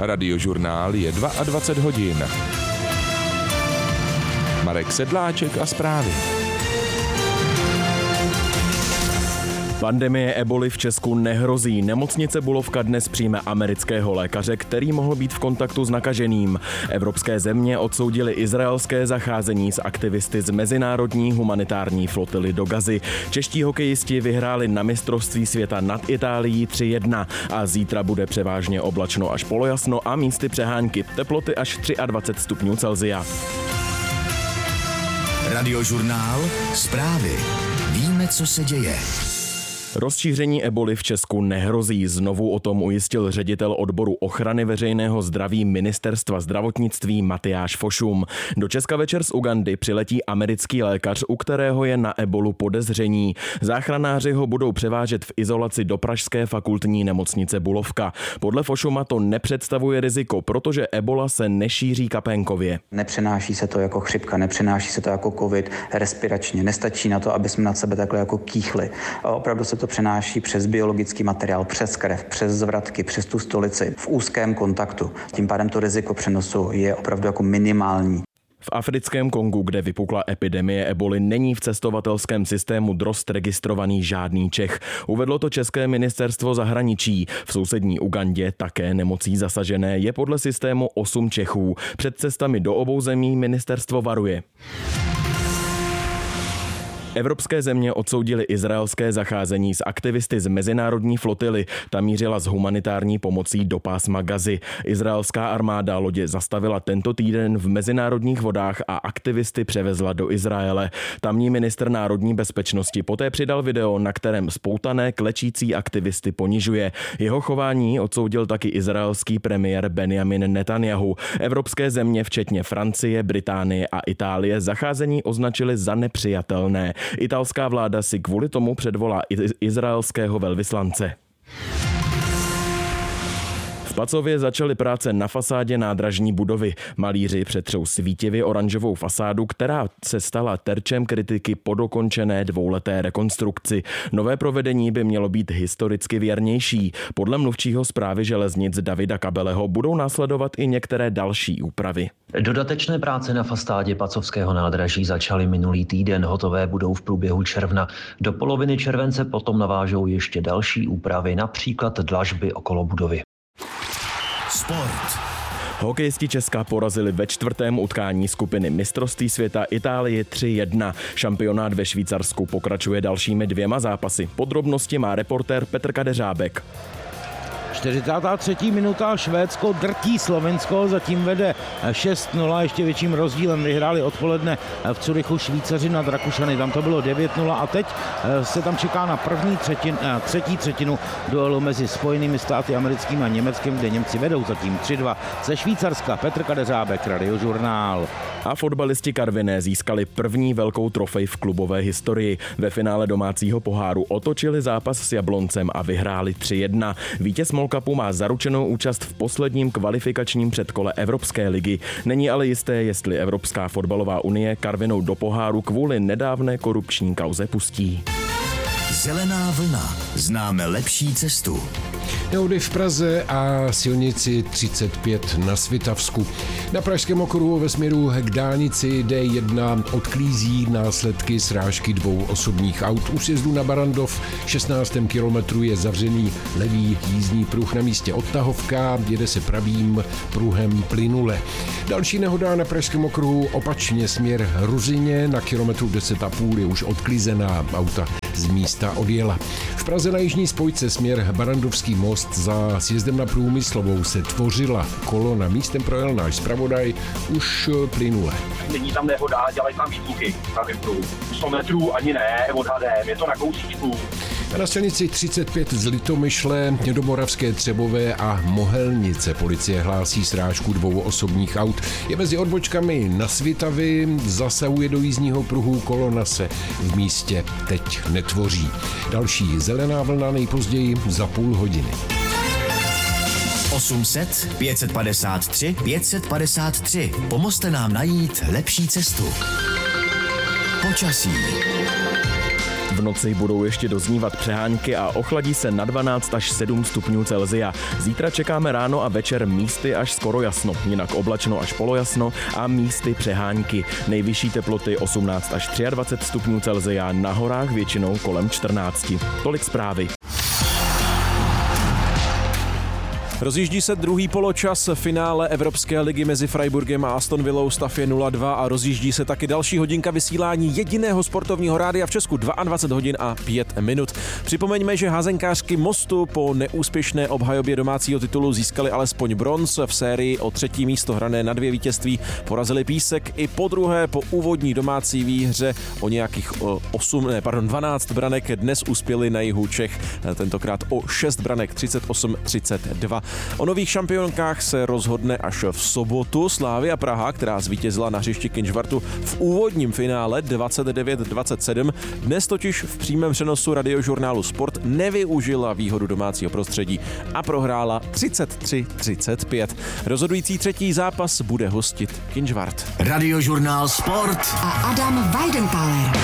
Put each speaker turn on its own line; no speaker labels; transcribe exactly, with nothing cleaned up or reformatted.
Radiožurnál je dvacet dva hodin. Marek Sedláček a zprávy.
Pandemie eboli v Česku nehrozí. Nemocnice Bulovka dnes přijme amerického lékaře, který mohl být v kontaktu s nakaženým. Evropské země odsoudily izraelské zacházení s aktivisty z mezinárodní humanitární flotily do Gazy. Čeští hokejisti vyhráli na mistrovství světa nad Itálií tři jedna a zítra bude převážně oblačno až polojasno a místy přehánky. Teploty až dvacet tři stupňů Celsia.
Radiožurnál, zprávy. Víme, co se děje.
Rozšíření eboli v Česku nehrozí. Znovu o tom ujistil ředitel odboru ochrany veřejného zdraví Ministerstva zdravotnictví Matyáš Fošum. Do Česka večer z Ugandy přiletí americký lékař, u kterého je na ebolu podezření. Záchranáři ho budou převážet v izolaci do pražské fakultní nemocnice Bulovka. Podle Fošuma to nepředstavuje riziko, protože ebola se nešíří kapénkově.
Nepřenáší se to jako chřipka, nepřenáší se to jako covid respiračně. Nestačí na to, aby jsme na sebe takhle jako kýchli. A opravdu se to přenáší přes biologický materiál, přes krev, přes zvratky, přes tu stolici, v úzkém kontaktu. Tím pádem to riziko přenosu je opravdu jako minimální.
V africkém Kongu, kde vypukla epidemie eboli, není v cestovatelském systému D R O S T registrovaný žádný Čech. Uvedlo to České ministerstvo zahraničí. V sousední Ugandě, také nemocí zasažené, je podle systému osm Čechů. Před cestami do obou zemí ministerstvo varuje. Evropské země odsoudily izraelské zacházení s aktivisty z mezinárodní flotily. Ta mířila s humanitární pomocí do pásma Gazy. Izraelská armáda lodě zastavila tento týden v mezinárodních vodách a aktivisty převezla do Izraele. Tamní ministr národní bezpečnosti poté přidal video, na kterém spoutané klečící aktivisty ponižuje. Jeho chování odsoudil taky izraelský premiér Benjamin Netanyahu. Evropské země, včetně Francie, Británie a Itálie, zacházení označily za nepřijatelné. Italská vláda si kvůli tomu předvolá izraelského velvyslance. V Pacově začaly práce na fasádě nádražní budovy. Malíři přetřou svítivě oranžovou fasádu, která se stala terčem kritiky po dokončené dvouleté rekonstrukci. Nové provedení by mělo být historicky věrnější. Podle mluvčího Správy železnic Davida Kabeleho budou následovat i některé další úpravy.
Dodatečné práce na fasádě Pacovského nádraží začaly minulý týden, hotové budou v průběhu června. Do poloviny července potom navážou ještě další úpravy, například dlažby okolo budovy.
Sport.
Hokejisti Česka porazili ve čtvrtém utkání skupiny mistrovství světa Itálii tři jedna. Šampionát ve Švýcarsku pokračuje dalšími dvěma zápasy. Podrobnosti má reportér Petr Kadeřábek.
čtyřicátá třetí minuta, Švédsko drtí Slovensko, zatím vede šest nula, ještě větším rozdílem vyhráli odpoledne v Curychu Švýcaři nad Rakušany, tam to bylo devět nula a teď se tam čeká na první třetin, třetí třetinu duelu mezi Spojenými státy americkými a Německem, kde Němci vedou zatím tři dva. Ze Švýcarska Petr Kadeřábek, Radiožurnál.
A fotbalisti Karviné získali první velkou trofej v klubové historii. Ve finále domácího poháru otočili zápas s Jabloncem a vyhráli tři jedna. Vítěz Molkapu má zaručenou účast v posledním kvalifikačním předkole Evropské ligy. Není ale jisté, jestli Evropská fotbalová unie Karvinou do poháru kvůli nedávné korupční kauze pustí.
Zelená vlna. Známe lepší cestu.
Nehody v Praze a silnici třicet pět na Svitavsku. Na pražském okruhu ve směru k dálnici D jedna odklízí následky srážky dvou osobních aut. U sjezdu na Barandov v šestnáctém kilometru je zavřený levý jízdní pruh na místě odtahovka, jede se pravým pruhem plynule. Další nehoda na pražském okruhu opačně směr Ruzyně, na kilometru deset a půl je už odklízená, auta z místa odjela. V Praze na jižní spojce směr Barandovský most za sjezdem na Průmyslovou se tvořila kolona. Místem projel náš zpravodaj už plynule.
Není tam nehoda, dělají tam výbuchy na Vipru. sto metrů ani ne, odhadem, je to na kousíčku.
Na silnici třicet pět z Litomyšle do Moravské Třebové a Mohelnice policie hlásí srážku dvou osobních aut. Je mezi odbočkami na Svitavy, zasahuje do jízdního pruhu, kolona se v místě teď netvoří. Další zelená vlna nejpozději za půl hodiny.
osm set pět padesát tři pět padesát tři. Pomozte nám najít lepší cestu. Počasí.
V noci budou ještě doznívat přehánky a ochladí se na dvanáct až sedm stupňů Celsia. Zítra čekáme ráno a večer místy až skoro jasno, jinak oblačno až polojasno a místy přehánky. Nejvyšší teploty osmnáct až dvacet tři stupňů Celsia, na horách většinou kolem čtrnáct. Tolik zprávy.
Rozjíždí se druhý poločas finále Evropské ligy mezi Freiburgem a Aston Villou, stav je nula dva a rozjíždí se taky další hodinka vysílání jediného sportovního rádia v Česku, dvacet dva hodin a pět minut. Připomeňme, že házenkářky Mostu po neúspěšné obhajobě domácího titulu získali alespoň bronz. V sérii o třetí místo hrané na dvě vítězství porazili Písek i po druhé po úvodní domácí výhře o nějakých osm, ne, pardon, dvanáct branek dnes uspěli na jihu Čech, tentokrát o šest branek, třicet osm třicet dva. O nových šampionkách se rozhodne až v sobotu. Slavia Praha, která zvítězila na hřišti Kynžvartu v úvodním finále dvacet devět dvacet sedm, dnes totiž v přímém přenosu radiožurnálu Sport nevyužila výhodu domácího prostředí a prohrála třicet tři třicet pět. Rozhodující třetí zápas bude hostit Kynžvart.
Radiožurnál Sport
a Adam Weidenthaler.